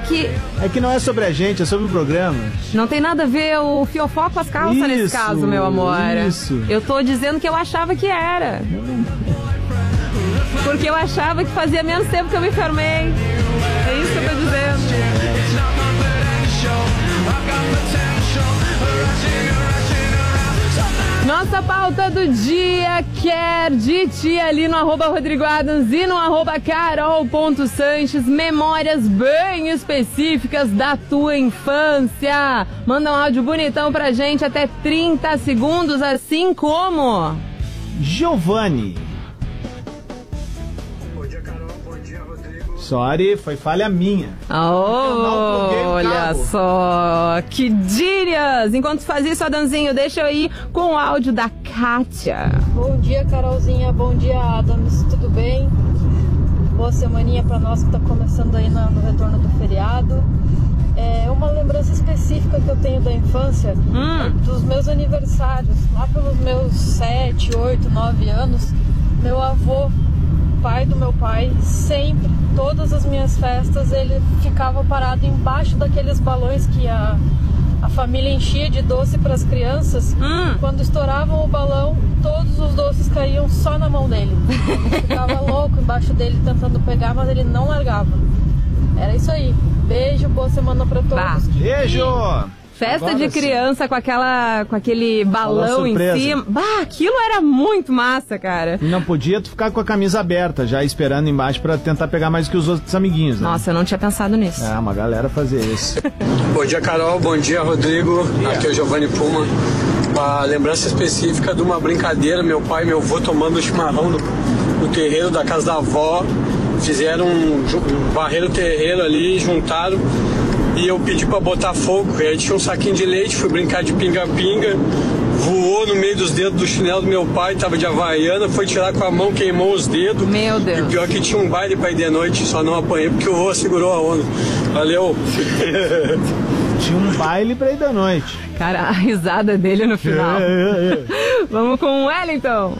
que... É que não é sobre a gente, é sobre o programa. Não tem nada a ver o fiofó com as calças nesse caso, meu amor. Isso. Eu tô dizendo que eu achava que era. Porque eu achava que fazia menos tempo que eu me formei. É isso que eu tô dizendo. Nossa pauta do dia quer de ti ali no @RodrigoAdams e no @Carol.Sanches memórias bem específicas da tua infância. Manda um áudio bonitão pra gente, até 30 segundos, assim como... Giovanni. Bom dia, Carol. Bom dia, Rodrigo. Sorry, foi falha minha. Olha só, que gírias! Enquanto faz isso, Adamzinho, deixa eu ir com o áudio da Kátia. Bom dia, Carolzinha. Bom dia, Adams. Tudo bem? Boa semaninha pra nós que tá começando aí no retorno do feriado. Uma lembrança específica que eu tenho da infância, dos meus aniversários, lá pelos meus 7, 8, 9 anos, meu avô, pai do meu pai, sempre, todas as minhas festas, ele ficava parado embaixo daqueles balões que a família enchia de doce para as crianças. Quando estouravam o balão, todos os doces caíam só na mão dele. Ele ficava louco embaixo dele tentando pegar, mas ele não largava. Era isso aí. Beijo, boa semana pra todos. Beijo! Festa Agora de criança com aquele balão em cima. Bah, aquilo era muito massa, cara. E não podia tu ficar com a camisa aberta, já esperando embaixo pra tentar pegar mais que os outros amiguinhos, né? Nossa, eu não tinha pensado nisso. Uma galera fazia isso. Bom dia, Carol. Bom dia, Rodrigo. Aqui é o Giovanni Puma. Uma lembrança específica de uma brincadeira, meu pai e meu avô tomando chimarrão no terreiro da casa da avó. Fizeram varreram o terreiro ali, juntaram, e eu pedi pra botar fogo. E aí tinha um saquinho de leite, fui brincar de pinga-pinga, voou no meio dos dedos do chinelo do meu pai, tava de havaiana, foi tirar com a mão, queimou os dedos. Meu Deus. E o pior é que tinha um baile pra ir de noite, só não apanhei porque o vô segurou a onda. Valeu! Tinha um baile pra ir da noite. Cara, a risada dele no final. Vamos com o Wellington.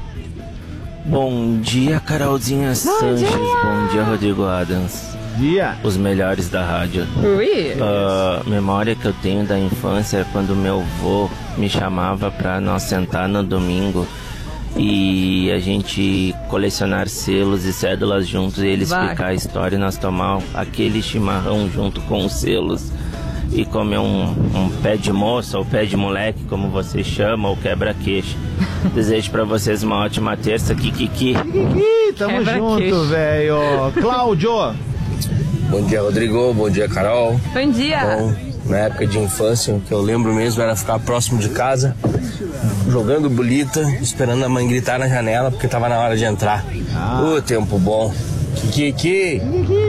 Bom dia, Carolzinha Sanches. Bom dia, Rodrigo Adams. Dia. Os melhores da rádio. Ui. Memória que eu tenho da infância é quando meu avô me chamava pra nós sentar no domingo e a gente colecionar selos e cédulas juntos e ele explicar a história e nós tomar aquele chimarrão junto com os selos e comer um pé de moça ou pé de moleque, como vocês chamam, ou quebra-queixo. Desejo pra vocês uma ótima terça. Kikiki. Tamo junto, velho. Cláudio. Bom dia, Rodrigo. Bom dia, Carol. Bom dia. Bom, na época de infância, o que eu lembro mesmo era ficar próximo de casa, jogando bolita, esperando a mãe gritar na janela, porque tava na hora de entrar. Tempo bom. Kikiki.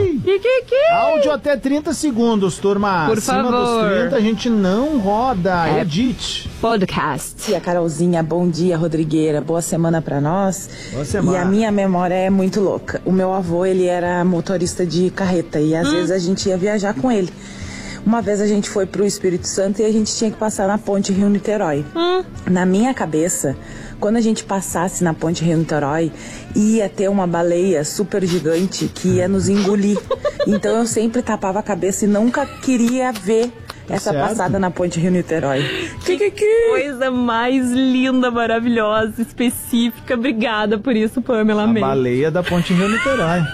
Áudio até 30 segundos, turma. Por Acima favor. dos 30 a gente não roda. Edite. Podcast. E a Carolzinha, bom dia, Rodrigueira. Boa semana pra nós. Boa semana. E a minha memória é muito louca. O meu avô, ele era motorista de carreta e às vezes a gente ia viajar com ele. Uma vez a gente foi pro Espírito Santo e a gente tinha que passar na ponte Rio-Niterói. Na minha cabeça, quando a gente passasse na ponte Rio-Niterói, ia ter uma baleia super gigante que ia nos engolir. Então eu sempre tapava a cabeça e nunca queria ver essa passada na ponte Rio-Niterói. Que coisa mais linda, maravilhosa, específica. Obrigada por isso, Pamela. A baleia da ponte Rio-Niterói.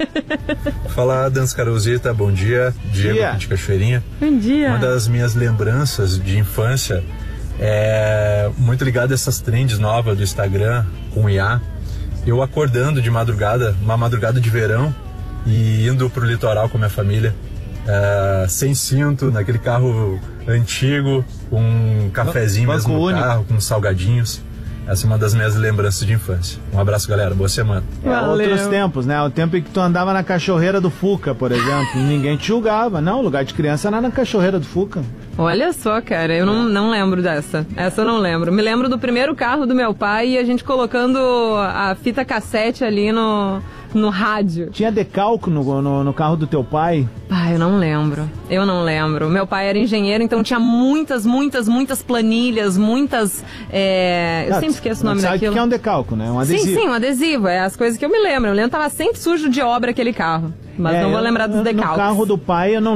Fala, Adams, Carolzita, bom dia. Diego aqui de Cachoeirinha. Bom dia. Uma das minhas lembranças de infância é muito ligada a essas trends novas do Instagram com IA. Eu acordando de madrugada, uma madrugada de verão, e indo pro litoral com a minha família, sem cinto, naquele carro antigo, com um cafezinho mesmo no carro, com salgadinhos. Essa é uma das minhas lembranças de infância. Um abraço, galera. Boa semana. Outros tempos, né? O tempo em que tu andava na cachorreira do Fuca, por exemplo, e ninguém te julgava. Não, o lugar de criança era na cachorreira do Fuca. Olha só, cara, eu não lembro dessa. Essa eu não lembro. Me lembro do primeiro carro do meu pai e a gente colocando a fita cassete ali no rádio. Tinha decalco no carro do teu pai? Ah, eu não lembro. Meu pai era engenheiro, então tinha muitas planilhas, muitas... eu sempre esqueço o nome daquilo. Sabe o que é um decalco, né? Um adesivo. Sim, um adesivo. É as coisas que eu me lembro. Eu lembro que tava sempre sujo de obra aquele carro. Mas não vou lembrar dos decalques. No carro do pai eu não